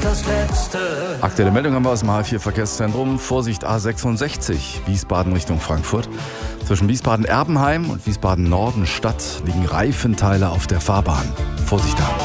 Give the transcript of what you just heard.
das Letzte. Aktuelle Meldung haben wir aus dem H4-Verkehrszentrum. Vorsicht A66, Wiesbaden Richtung Frankfurt. Zwischen Wiesbaden-Erbenheim und Wiesbaden-Nordenstadt liegen Reifenteile auf der Fahrbahn. Vorsicht da.